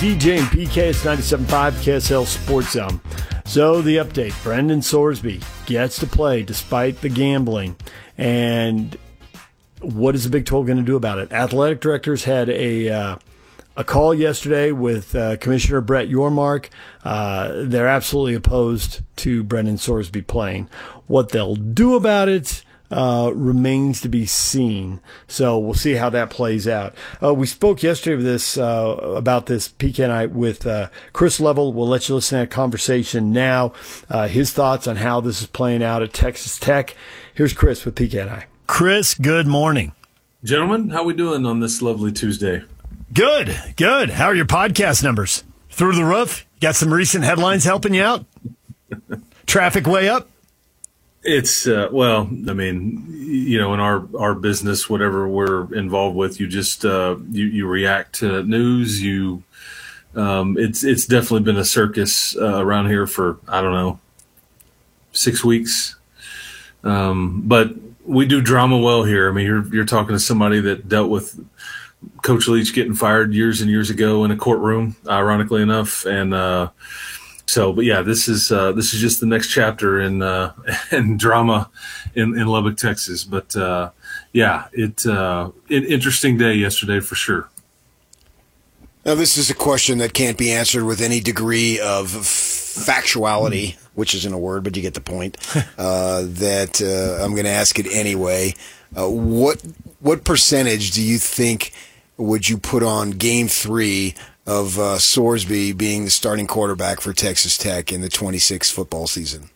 DJ and PK. It's 97.5 KSL Sports Zone. So the update, Brendan Sorsby gets to play despite the gambling. And what is the Big 12 going to do about it? Athletic directors had a call yesterday with Commissioner Brett Yormark. They're absolutely opposed to Brendan Sorsby playing. What they'll do about it remains to be seen. So we'll see how that plays out. We spoke yesterday about this PK night with Chris Level. We'll let you listen to that conversation now. His thoughts on how this is playing out at Texas Tech. Here's Chris with PK night. Chris, good morning. Gentlemen, how we doing on this lovely Tuesday? Good. How are your podcast numbers? Through the roof? Got some recent headlines helping you out? Traffic way up? It's, in our business, whatever we're involved with, you just, you react to news. It's definitely been a circus around here for, 6 weeks. But we do drama well here. I mean, you're talking to somebody that dealt with Coach Leach getting fired years and years ago in a courtroom, ironically enough. And, this is just the next chapter in drama in Lubbock, Texas. But an interesting day yesterday for sure. Now, this is a question that can't be answered with any degree of factuality, which isn't a word, but you get the point. I'm going to ask it anyway. What percentage do you think would you put on Game 3 of Sorsby being the starting quarterback for Texas Tech in the 26 football season?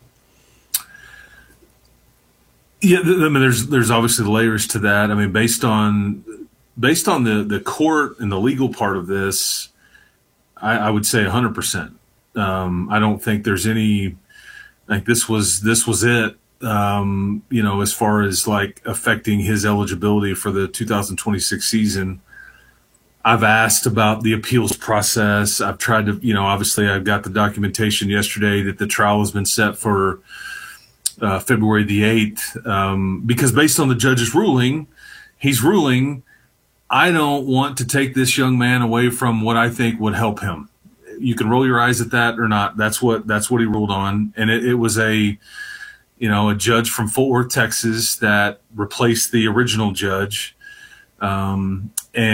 Yeah, there's obviously layers to that. I mean, based on the court and the legal part of this, I would say 100%. I don't think there's any, like this was it, as far as like affecting his eligibility for the 2026 season. I've asked about the appeals process. I've tried to, obviously I've got the documentation yesterday that the trial has been set for February the 8th, because based on the judge's ruling, he's ruling, I don't want to take this young man away from what I think would help him. You can roll your eyes at that or not. That's what he ruled on. And it was a judge from Fort Worth, Texas that replaced the original judge. And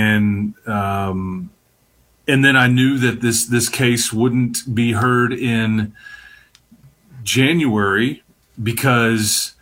then I knew that this case wouldn't be heard in January because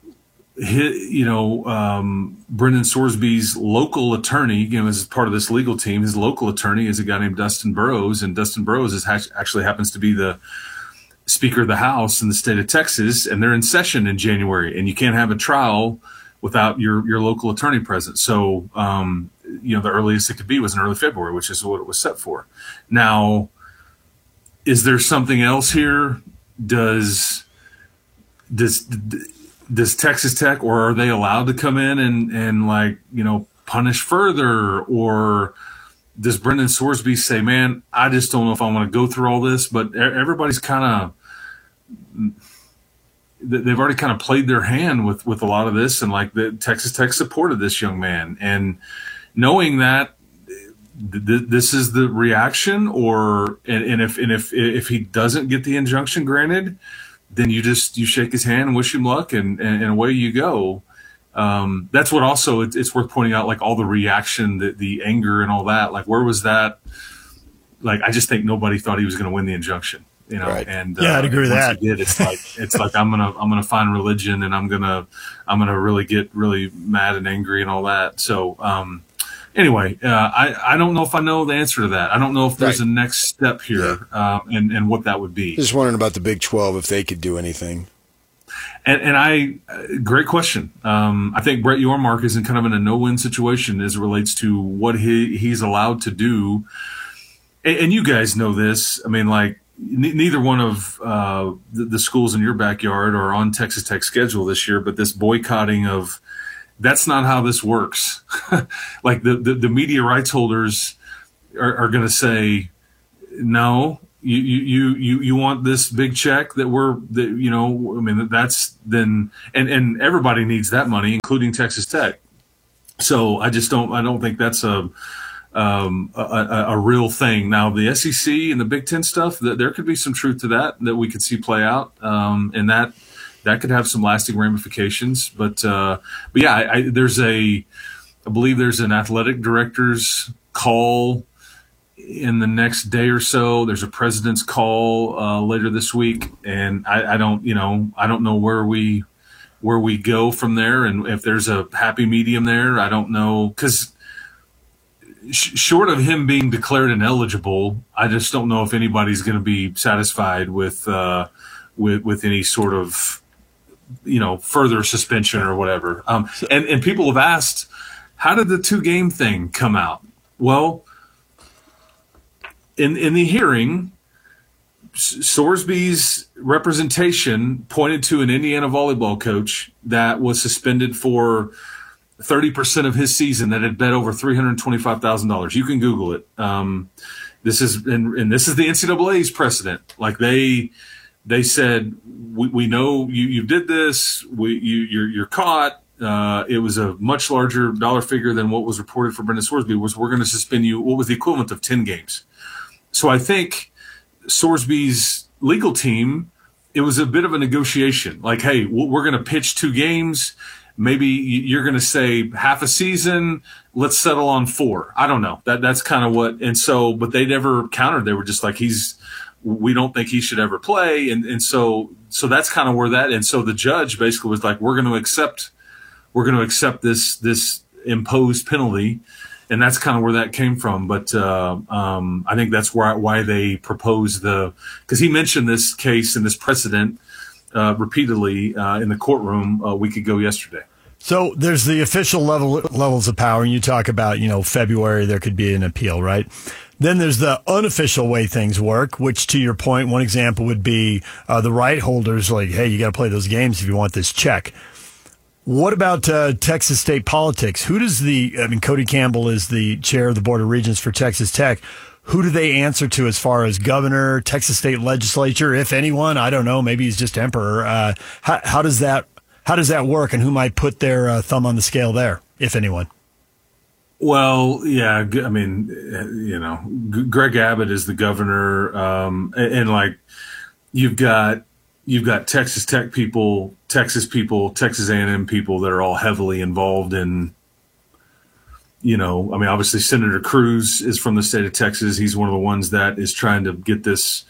Brendan Sorsby's local attorney, as part of this legal team, his local attorney is a guy named Dustin Burrows, and Dustin Burrows actually happens to be the Speaker of the House in the state of Texas, and they're in session in January, and you can't have a trial without your local attorney present. So, the earliest it could be was in early February, which is what it was set for. Now, is there something else here? Does Texas Tech, or are they allowed to come in and punish further? Or does Brendan Sorsby say, man, I just don't know if I want to go through all this? But everybody's they've already kind of played their hand with a lot of this, and the Texas Tech supported this young man, and knowing that this is the reaction, and if he doesn't get the injunction granted, then you shake his hand and wish him luck, and away you go. That's what also it's worth pointing out, all the reaction, the anger and all that. Where was that? I just think nobody thought he was going to win the injunction. Right. And I'd agree with that. He did, it's like I'm gonna find religion, and I'm gonna really get really mad and angry and all that. So anyway, I don't know if I know the answer to that. I don't know if there's a next step here, and what that would be. Just wondering about the Big 12, if they could do anything. And great question. I think Brett Yormark is in a no-win situation as it relates to what he's allowed to do. And you guys know this. I mean, neither one of the schools in your backyard are on Texas Tech's schedule this year, but this boycotting of, that's not how this works. The media rights holders are going to say, no, you want this big check that's then, and everybody needs that money, including Texas Tech. So I don't think that's a a real thing. Now, the SEC and the Big Ten stuff, there could be some truth to that we could see play out, and that could have some lasting ramifications. But yeah, I believe there's an athletic director's call in the next day or so. There's a president's call later this week, and I don't know where we go from there, and if there's a happy medium there. I don't know, because short of him being declared ineligible, I just don't know if anybody's going to be satisfied with any sort of further suspension or whatever. And people have asked, how did the 2-game thing come out? Well, in the hearing, Sorsby's representation pointed to an Indiana volleyball coach that was suspended for 30% of his season that had bet over $325,000. You can Google it. This is the NCAA's precedent. Like they said, we know you did this. You're caught. It was a much larger dollar figure than what was reported for Brendan Sorsby. We're going to suspend you. What was the equivalent of 10 games? So I think Sorsby's legal team, it was a bit of a negotiation. Like, hey, we're going to pitch 2 games. Maybe you're going to say half a season. Let's settle on 4. I don't know. That's kind of what. And so, but they never countered. They were just like, we don't think he should ever play. And so that's kind of where that. And so the judge basically was like, we're going to accept this imposed penalty. And that's kind of where that came from. But I think that's why they proposed because he mentioned this case and this precedent repeatedly in the courtroom a week ago yesterday. So there's the official levels of power, and you talk about, February there could be an appeal, right? Then there's the unofficial way things work, which, to your point, one example would be the right holders like, hey, you got to play those games if you want this check. What about Texas State politics? Cody Campbell is the chair of the Board of Regents for Texas Tech. Who do they answer to as far as governor, Texas State legislature, if anyone? I don't know. Maybe he's just emperor. How does that work, and who might put their thumb on the scale there, if anyone? Well, yeah, I mean, Greg Abbott is the governor, and like you've got Texas Tech people, Texas A&M people that are all heavily involved in. Obviously Senator Cruz is from the state of Texas. He's one of the ones that is trying to get this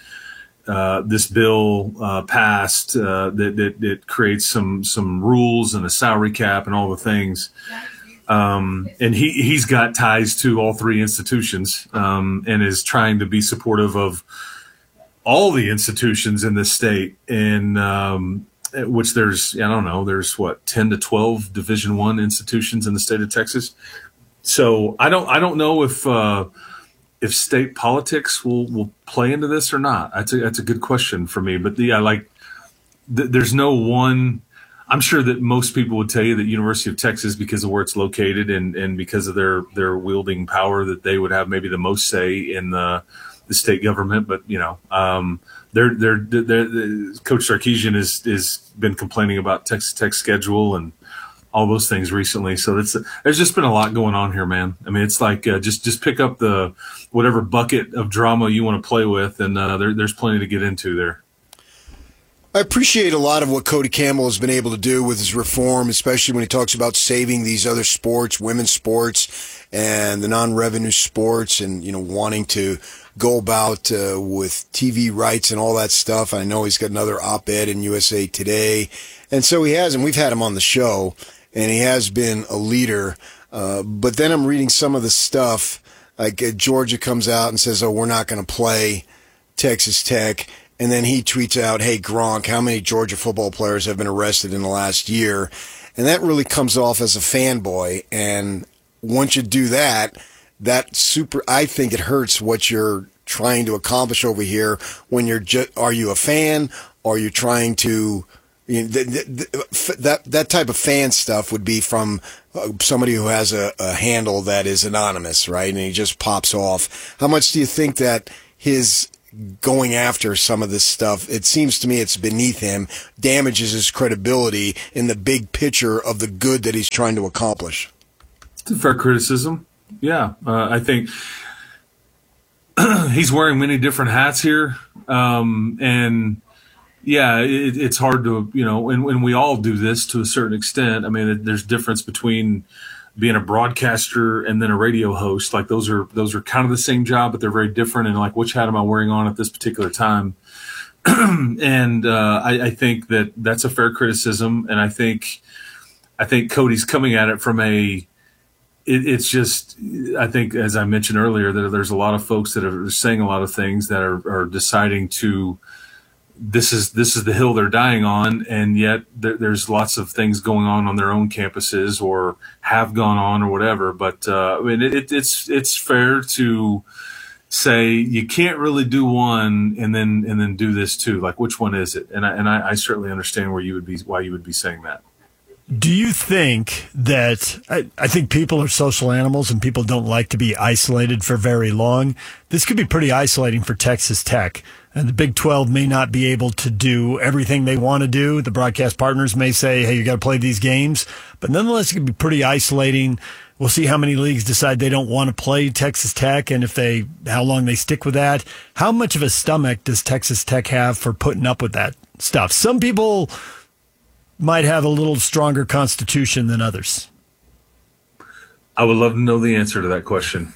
bill passed that creates some rules and a salary cap and all the things. And he's got ties to all 3 institutions and is trying to be supportive of all the institutions in this state. And which there's 10 to 12 Division I institutions in the state of Texas. So I don't know if state politics will play into this or not. That's a good question for me. But there's no one. I'm sure that most people would tell you that University of Texas, because of where it's located and because of their wielding power, that they would have maybe the most say in the state government. But Coach Sarkisian is been complaining about Texas Tech's schedule and all those things recently. So there's just been a lot going on here, man. I mean, it's like just pick up the whatever bucket of drama you want to play with, and there's plenty to get into there. I appreciate a lot of what Cody Campbell has been able to do with his reform, especially when he talks about saving these other sports, women's sports, and the non-revenue sports, and wanting to go about with TV rights and all that stuff. I know he's got another op-ed in USA Today, and so he has, and we've had him on the show, and he has been a leader. But then I'm reading some of the stuff, like Georgia comes out and says, "Oh, we're not going to play Texas Tech." And then he tweets out, "Hey, Gronk, how many Georgia football players have been arrested in the last year?" And that really comes off as a fanboy. And once you do that, I think it hurts what you're trying to accomplish over here. When are you a fan? Or are you trying to, that type of fan stuff would be from somebody who has a handle that is anonymous, right? And he just pops off. How much do you think that his going after some of this stuff, it seems to me it's beneath him, damages his credibility in the big picture of the good that he's trying to accomplish? It's a fair criticism. Yeah, I think he's wearing many different hats here, and yeah, it's hard to and we all do this to a certain extent. I mean, there's difference between being a broadcaster and then a radio host. Like those are kind of the same job, but they're very different. And like, which hat am I wearing on at this particular time? And I think that's a fair criticism, and I think Cody's coming at it from it's just, I think, as I mentioned earlier, that there's a lot of folks that are saying a lot of things that are deciding to, this is the hill they're dying on, and yet there's lots of things going on their own campuses or have gone on or whatever. But I mean, it's fair to say you can't really do one and then do this too. Like, which one is it? And I certainly understand why you would be saying that. Do you think that I think people are social animals and people don't like to be isolated for very long? This could be pretty isolating for Texas Tech. And the Big 12 may not be able to do everything they want to do. The broadcast partners may say, hey, you got to play these games. But nonetheless, it could be pretty isolating. We'll see how many leagues decide they don't want to play Texas Tech and how long they stick with that. How much of a stomach does Texas Tech have for putting up with that stuff? Some people might have a little stronger constitution than others. I would love to know the answer to that question.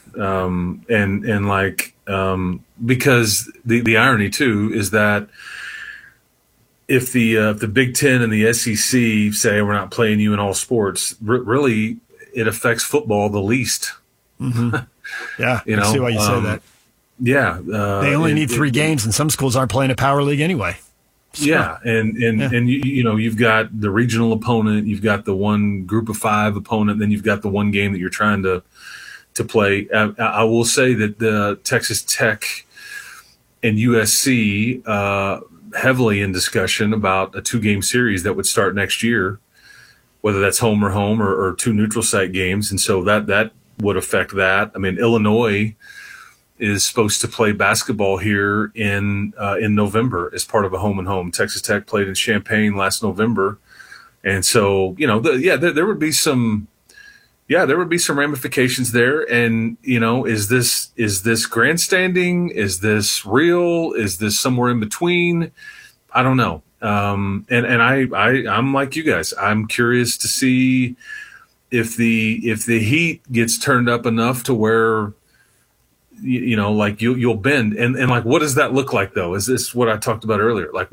Because the irony too is that if the Big Ten and the SEC say we're not playing you in all sports, really it affects football the least. Mm-hmm. Yeah, I see why you say that. Yeah, they only need 3 games, and some schools aren't playing a power league anyway. So, yeah, and you've got the regional opponent, you've got the one group of 5 opponent, then you've got the one game that you're trying to play. I will say that the Texas Tech and USC heavily in discussion about a 2-game series that would start next year, whether that's home or 2 neutral site games, and so that would affect that. I mean, Illinois is supposed to play basketball here in November as part of a home and home. Texas Tech played in Champaign last November, and so there would be some ramifications there. And is this grandstanding? Is this real? Is this somewhere in between? I don't know. And I'm like you guys. I'm curious to see if the heat gets turned up enough to where like you'll bend, and like, what does that look like though? Is this what I talked about earlier? Like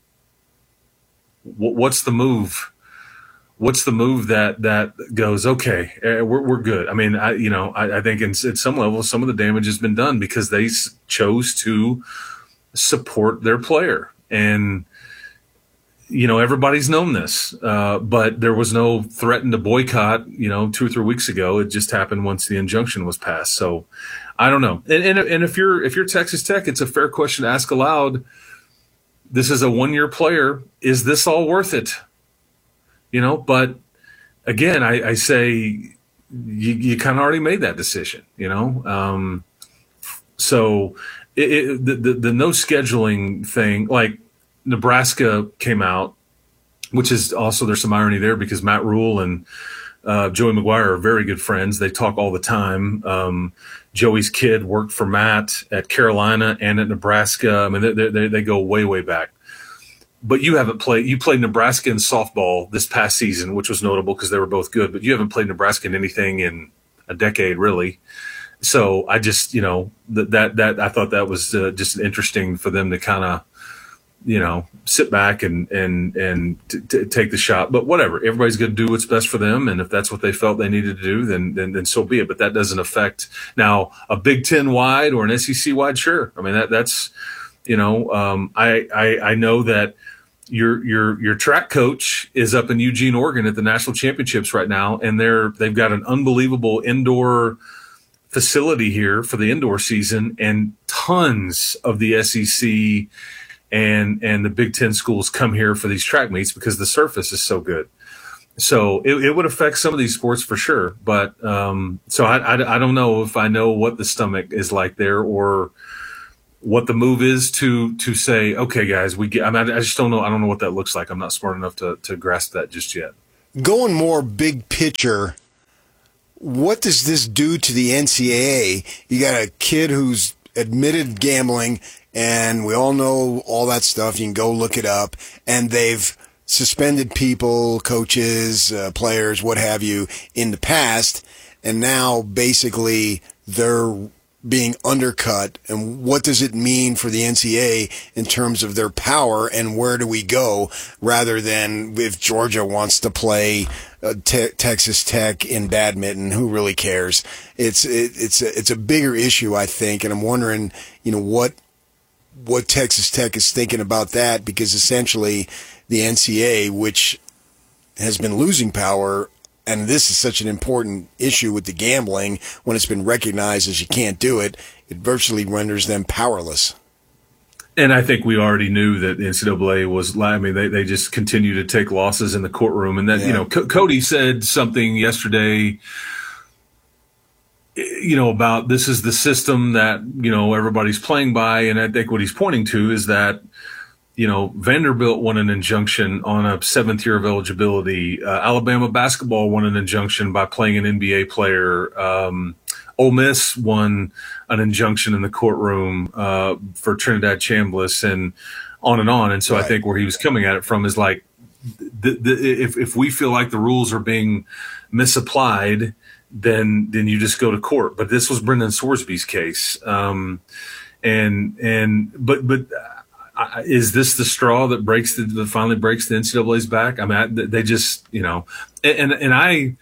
what's the move? What's the move that goes, okay, we're good? I mean, I think at some level, some of the damage has been done because they chose to support their player. And, everybody's known this, but there was no threaten to boycott, 2 or 3 weeks ago. It just happened once the injunction was passed. So I don't know. And if you're Texas Tech, it's a fair question to ask aloud. This is a 1-year player. Is this all worth it? But again, I say you kind of already made that decision, So the no scheduling thing, like Nebraska came out, which is also, there's some irony there because Matt Rule and Joey McGuire are very good friends. They talk all the time. Joey's kid worked for Matt at Carolina and at Nebraska. I mean, they go way, way back. But you haven't played. You played Nebraska in softball this past season, which was notable because they were both good. But you haven't played Nebraska in anything in a decade, really. So I just, that I thought that was just interesting for them to kind of, sit back and take the shot. But whatever, everybody's going to do what's best for them, and if that's what they felt they needed to do, then so be it. But that doesn't affect now a Big Ten wide or an SEC wide. Sure, I mean that's. I know that your track coach is up in Eugene, Oregon at the national championships right now, and they've got an unbelievable indoor facility here for the indoor season, and tons of the SEC and the Big Ten schools come here for these track meets because the surface is so good. So it would affect some of these sports for sure, but so I don't know if I know what the stomach is like there or what the move is to say, okay, guys, I just don't know. I don't know what that looks like. I'm not smart enough to grasp that just yet. Going more big picture, what does this do to the NCAA? You got a kid who's admitted gambling, and we all know all that stuff. You can go look it up, and they've suspended people, coaches, players, what have you, in the past, and now basically they're being undercut. And what does it mean for the NCAA in terms of their power, and where do we go, rather than if Georgia wants to play Texas Tech in badminton, who really cares? It's a bigger issue, I think, and I'm wondering, what Texas Tech is thinking about that, because essentially the NCAA, which has been losing power, and this is such an important issue with the gambling, when it's been recognized as you can't do it, it virtually renders them powerless. And I think we already knew that the NCAA was, they just continue to take losses in the courtroom. And that, Cody said something yesterday, about this is the system that, everybody's playing by. And I think what he's pointing to is that, Vanderbilt won an injunction on a 7th year of eligibility. Alabama basketball won an injunction by playing an NBA player. Ole Miss won an injunction in the courtroom for Trinidad Chambliss, and on and on. And so right. I think where he was coming at it from is like, if we feel like the rules are being misapplied, then you just go to court. But this was Brendan Sorsby's case, but is this the straw that finally breaks the NCAA's back? I mean, they just, and I,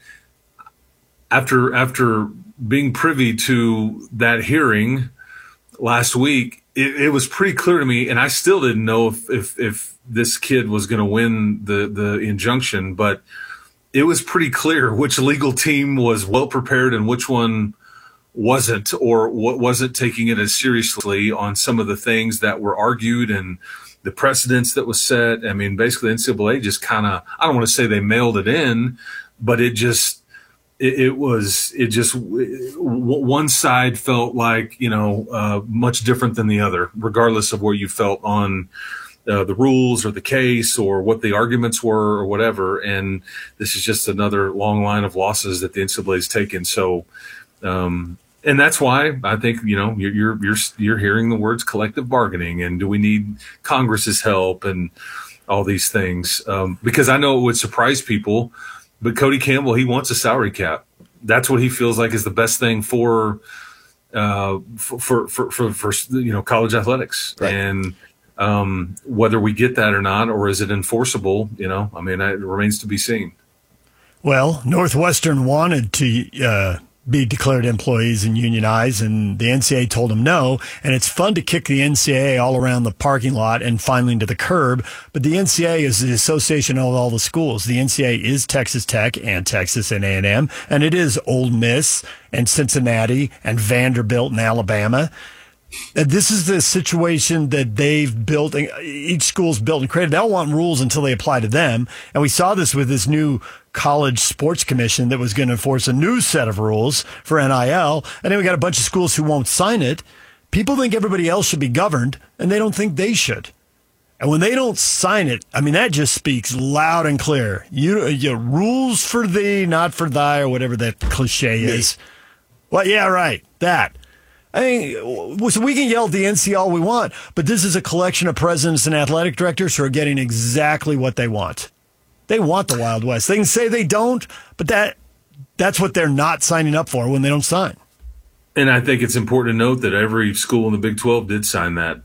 after being privy to that hearing last week, it was pretty clear to me, and I still didn't know if this kid was going to win the injunction, but it was pretty clear which legal team was well prepared and which one wasn't, or what wasn't taking it as seriously on some of the things that were argued and the precedents that was set. I mean, basically NCAA just kind of, I don't want to say they mailed it in, but one side felt like, much different than the other, regardless of where you felt on the rules or the case or what the arguments were or whatever. And this is just another long line of losses that the NCAA has taken. So, and that's why I think, you're hearing the words collective bargaining, and do we need Congress's help and all these things? Because I know it would surprise people, but Cody Campbell, he wants a salary cap. That's what he feels like is the best thing for college athletics. Right. And whether we get that or not, or is it enforceable, it remains to be seen. Well, Northwestern wanted to be declared employees and unionize, and the NCAA told them no. And it's fun to kick the NCAA all around the parking lot and finally into the curb. But the NCAA is the association of all the schools. The NCAA is Texas Tech and Texas and A&M, and it is Ole Miss and Cincinnati and Vanderbilt and Alabama. And this is the situation that they've built. Each school's built and created. They don't want rules until they apply to them. And we saw this with this new College Sports Commission that was going to enforce a new set of rules for NIL. And then we got a bunch of schools who won't sign it. People think everybody else should be governed, and they don't think they should. And when they don't sign it, that just speaks loud and clear. You rules for thee, not for thy, or whatever that cliche is. Well, yeah, right. That. So we can yell at the NCAA all we want, but this is a collection of presidents and athletic directors who are getting exactly what they want. They want the Wild West. They can say they don't, but that's what they're not signing up for when they don't sign. And I think it's important to note that every school in the Big 12 did sign that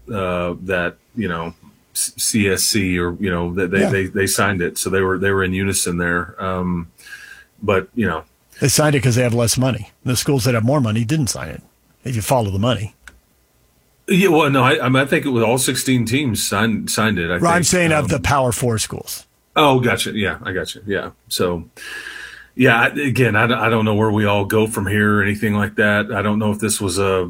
CSC, or they signed it, so they were in unison there. But they signed it because they have less money. The schools that have more money didn't sign it. If you follow the money. Yeah, well, no, I think it was all 16 teams signed it. I'm saying of the Power 4 schools. Oh, gotcha. Yeah, I gotcha. Yeah. So, yeah, again, I don't know where we all go from here or anything like that. I don't know if this was I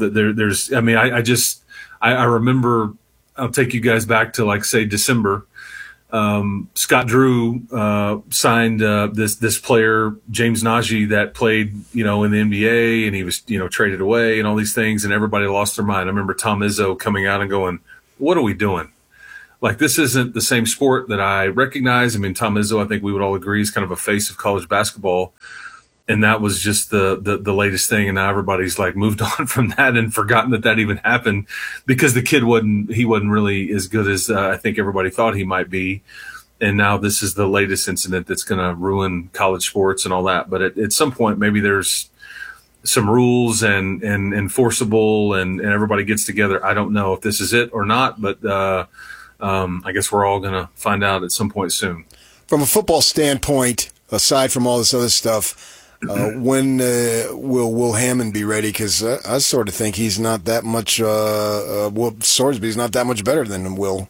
remember, I'll take you guys back to, say, December. Scott Drew signed this player, James Najee, that played, in the NBA, and he was, traded away and all these things, and everybody lost their mind. I remember Tom Izzo coming out and going, what are we doing? Like, this isn't the same sport that I recognize. Tom Izzo, I think we would all agree, is kind of a face of college basketball. and that was just the latest thing. And now everybody's like moved on from that and forgotten that even happened, because the kid wasn't really as good as I think everybody thought he might be. And now this is the latest incident that's going to ruin college sports and all that. But at some point, maybe there's some rules and enforceable and everybody gets together. I don't know if this is it or not, but I guess we're all going to find out at some point soon. From a football standpoint, aside from all this other stuff, when will Will Hammond be ready? Because I sort of think he's not that much. Will Sorsby's not that much better than Will.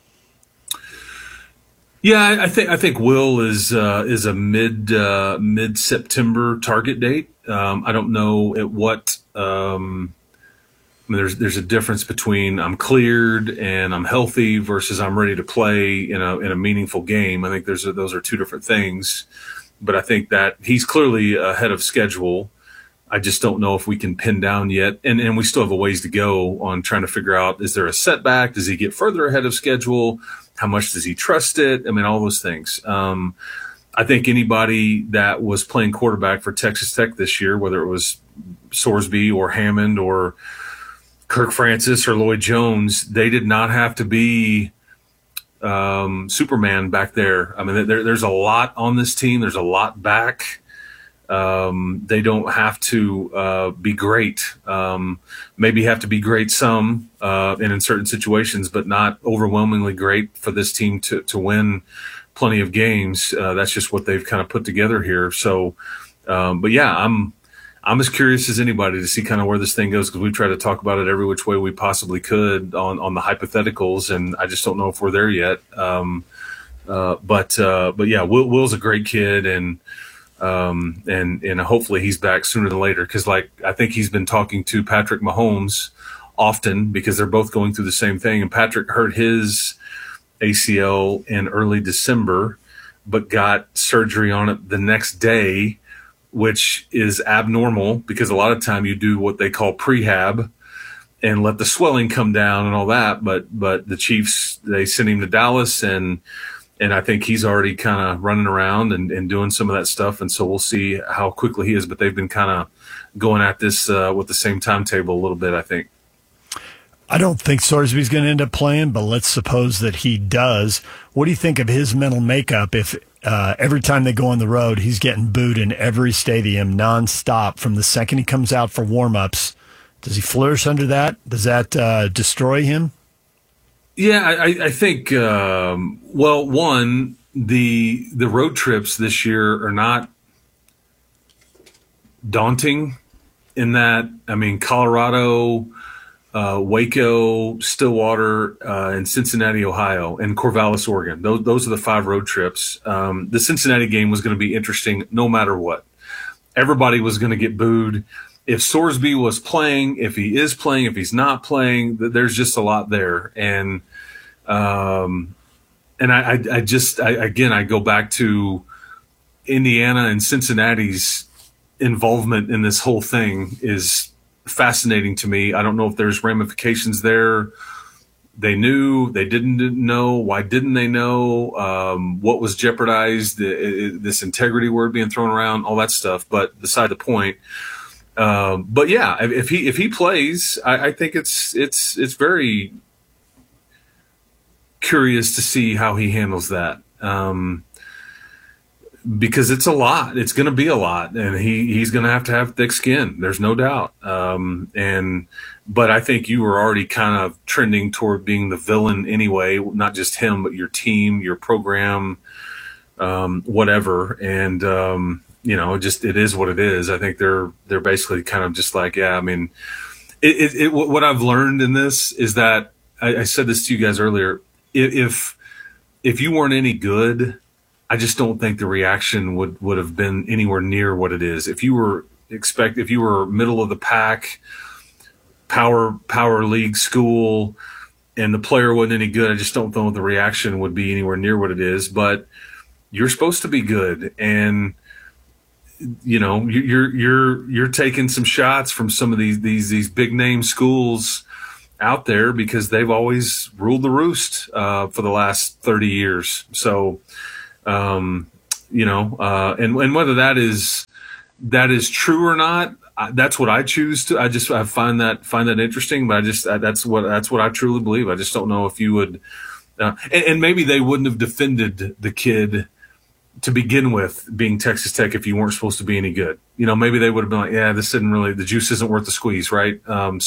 Yeah, I think Will is a mid September target date. I don't know at what. I mean, there's a difference between I'm cleared and I'm healthy versus I'm ready to play in a meaningful game. I think those are two different things. But I think that he's clearly ahead of schedule. I just don't know if we can pin down yet. And we still have a ways to go on trying to figure out, is there a setback? Does he get further ahead of schedule? How much does he trust it? I mean, all those things. I think anybody that was playing quarterback for Texas Tech this year, whether it was Sorsby or Hammond or Kirk Francis or Lloyd Jones, they did not have to be Superman back there. I mean, there's a lot on this team. There's a lot back. They don't have to be great. Maybe have to be great some and in certain situations, but not overwhelmingly great for this team to win plenty of games. That's just what they've kind of put together here. So, but yeah, I'm as curious as anybody to see kind of where this thing goes, because we try to talk about it every which way we possibly could on the hypotheticals, and I just don't know if we're there yet. But yeah, Will's a great kid, and hopefully he's back sooner than later, because I think he's been talking to Patrick Mahomes often, because they're both going through the same thing. And Patrick hurt his ACL in early December, but got surgery on it the next day, which is abnormal, because a lot of time you do what they call prehab and let the swelling come down and all that. But the Chiefs, they sent him to Dallas, and I think he's already kind of running around and doing some of that stuff. And so we'll see how quickly he is. But they've been kind of going at this with the same timetable a little bit, I think. I don't think Sorsby's going to end up playing, but let's suppose that he does. What do you think of his mental makeup if every time they go on the road, he's getting booed in every stadium nonstop from the second he comes out for warm-ups? Does he flourish under that? Does that destroy him? Yeah, I think, well, one, the road trips this year are not daunting in that, I mean, Colorado, Waco, Stillwater, and Cincinnati, Ohio, and Corvallis, Oregon. Those are the 5 road trips. The Cincinnati game was going to be interesting no matter what. Everybody was going to get booed. If Sorsby was playing, if he is playing, if he's not playing, there's just a lot there. And I go back to Indiana and Cincinnati's involvement in this whole thing is fascinating to me. I don't know if there's ramifications there. They knew, they didn't know. Why didn't they know? What was jeopardized? This integrity word being thrown around, all that stuff. But beside the point. But yeah, if he plays, I think it's very curious to see how he handles that. Because it's a lot. It's going to be a lot, and he's going to have thick skin. There's no doubt. But I think you were already kind of trending toward being the villain anyway. Not just him, but your team, your program, whatever. And it is what it is. I think they're basically kind of just like, yeah. I mean, what I've learned in this is that I said this to you guys earlier. If you weren't any good, I just don't think the reaction would have been anywhere near what it is. If you were middle of the pack, power league school, and the player wasn't any good, I just don't know the reaction would be anywhere near what it is. But you're supposed to be good, and you're taking some shots from some of these big name schools out there because they've always ruled the roost for the last 30 years. So. And whether that is that is true or not, that's what I choose to. I find that interesting, but that's what I truly believe. I just don't know if you would, and maybe they wouldn't have defended the kid to begin with being Texas Tech if you weren't supposed to be any good. Maybe they would have been like, yeah, this isn't really, the juice isn't worth the squeeze, right?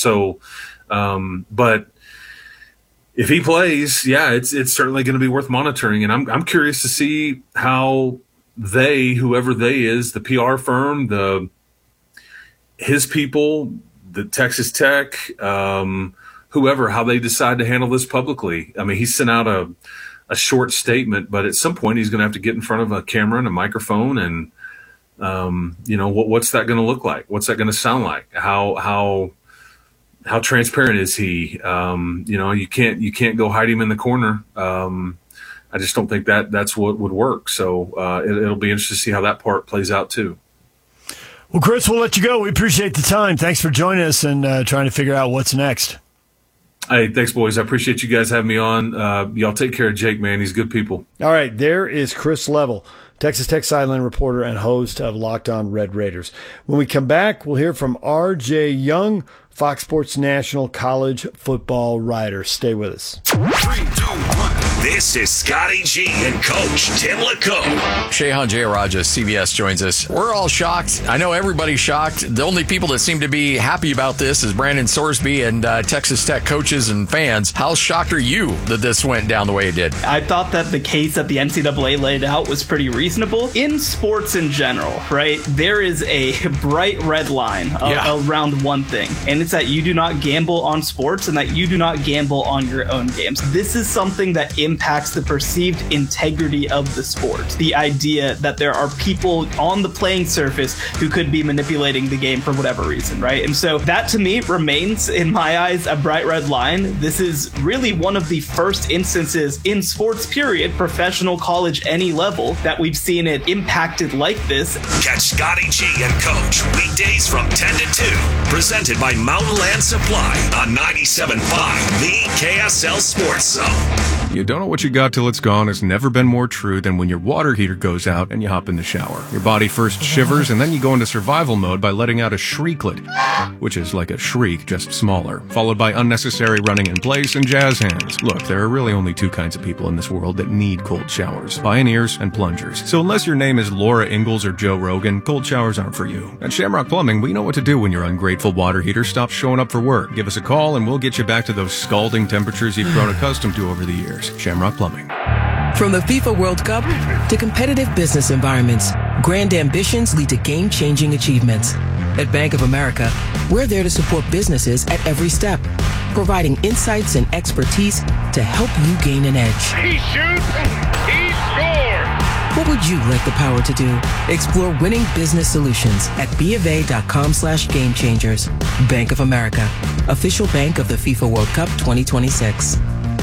But if he plays, yeah, it's certainly going to be worth monitoring, and I'm curious to see how whoever they is, the PR firm, his people, the Texas Tech, whoever, how they decide to handle this publicly. I mean, he sent out a short statement, but at some point he's going to have to get in front of a camera and a microphone, and what's that going to look like? What's that going to sound like? How transparent is he? You can't go hide him in the corner. I just don't think that's what would work. So it'll be interesting to see how that part plays out too. Well, Chris, we'll let you go. We appreciate the time. Thanks for joining us and trying to figure out what's next. Hey, thanks, boys. I appreciate you guys having me on. Y'all take care of Jake, man. He's good people. All right, there is Chris Level, Texas Tech sideline reporter and host of Locked On Red Raiders. When we come back, we'll hear from R.J. Young, Fox Sports National college football writer. Stay with us. 3, 2, 1. This is Scotty G and Coach Tim LeComb. Shehan Jayaraja, CBS, joins us. We're all shocked. I know everybody's shocked. The only people that seem to be happy about this is Brandon Sorsby and Texas Tech coaches and fans. How shocked are you that this went down the way it did? I thought that the case that the NCAA laid out was pretty reasonable. In sports in general, right, there is a bright red line around one thing, and it's that you do not gamble on sports and that you do not gamble on your own games. This is something that impacts the perceived integrity of the sport. The idea that there are people on the playing surface who could be manipulating the game for whatever reason, right? And so that to me remains, in my eyes, a bright red line. This is really one of the first instances in sports, period, professional, college, any level, that we've seen it impacted like this. Catch Scotty G and Coach weekdays from 10 to 2. Presented by Mountain Land Supply on 97.5, the KSL Sports Zone. You don't know what you got till it's gone has never been more true than when your water heater goes out and you hop in the shower. Your body first shivers and then you go into survival mode by letting out a shrieklet, which is like a shriek, just smaller, followed by unnecessary running in place and jazz hands. Look, there are really only two kinds of people in this world that need cold showers: pioneers and plungers. So unless your name is Laura Ingalls or Joe Rogan, cold showers aren't for you. At Shamrock Plumbing, we know what to do when your ungrateful water heater stops showing up for work. Give us a call and we'll get you back to those scalding temperatures you've grown accustomed to over the years. Shamrock Plumbing. From the FIFA World Cup to competitive business environments, grand ambitions lead to game-changing achievements. At Bank of America, we're there to support businesses at every step, providing insights and expertise to help you gain an edge. He shoots, he scores! What would you like the power to do? Explore winning business solutions at BofA.com/gamechangers. Bank of America, official bank of the FIFA World Cup 2026.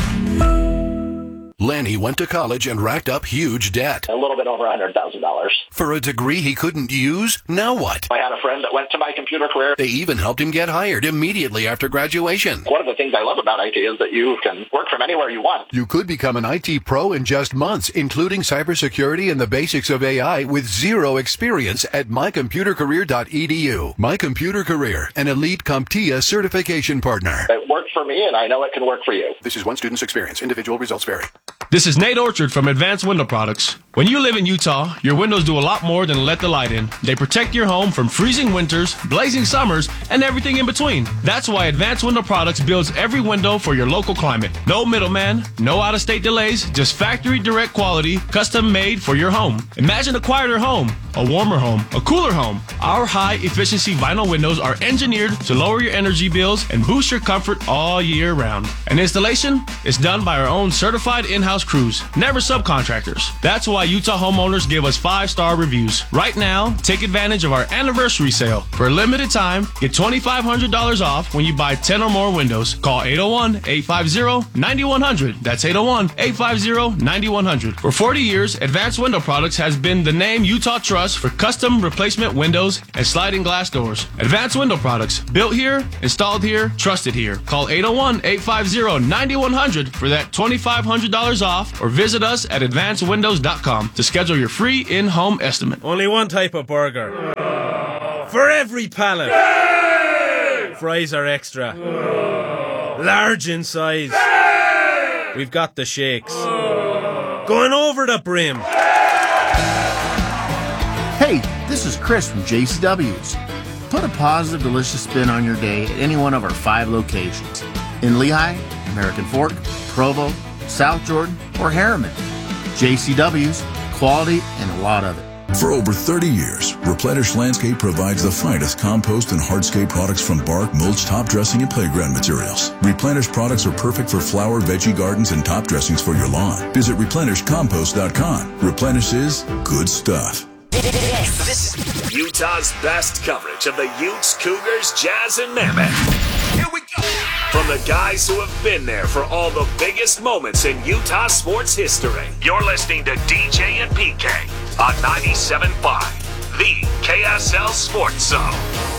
Lanny went to college and racked up huge debt. A little bit over $100,000. For a degree he couldn't use? Now what? I had a friend that went to My Computer Career. They even helped him get hired immediately after graduation. One of the things I love about IT is that you can work from anywhere you want. You could become an IT pro in just months, including cybersecurity and the basics of AI with zero experience at mycomputercareer.edu. My Computer Career, an elite CompTIA certification partner. It worked for me, and I know it can work for you. This is one student's experience. Individual results vary. This is Nate Orchard from Advanced Window Products. When you live in Utah, your windows do a lot more than let the light in. They protect your home from freezing winters, blazing summers, and everything in between. That's why Advanced Window Products builds every window for your local climate. No middleman, no out-of-state delays, just factory direct quality, custom made for your home. Imagine a quieter home, a warmer home, a cooler home. Our high-efficiency vinyl windows are engineered to lower your energy bills and boost your comfort all year round. And installation is done by our own certified in-house crews, never subcontractors. That's why Utah homeowners give us 5-star reviews. Right now, take advantage of our anniversary sale. For a limited time, get $2,500 off when you buy 10 or more windows. Call 801-850-9100. That's 801-850-9100. For 40 years, Advanced Window Products has been the name Utah trusts for custom replacement windows and sliding glass doors. Advanced Window Products, built here, installed here, trusted here. Call 801-850-9100 for that $2,500 off, or visit us at advancedwindows.com to schedule your free in-home estimate. Only one type of burger. For every pallet. Fries are extra. Large in size. We've got the shakes. Going over the brim. Hey, this is Chris from JCW's. Put a positive, delicious spin on your day at any one of our 5 locations. In Lehigh, American Fork, Provo, South Jordan, or Harriman. JCW's, quality and a lot of it. For over 30 years, Replenish Landscape provides the finest compost and hardscape products from bark, mulch, top dressing, and playground materials. Replenish products are perfect for flower, veggie gardens, and top dressings for your lawn. Visit replenishcompost.com. Replenish is good stuff. This is Utah's best coverage of the Utes, Cougars, Jazz, and Mammoth. Here we go. From the guys who have been there for all the biggest moments in Utah sports history. You're listening to DJ and PK on 97.5, the KSL Sports Zone.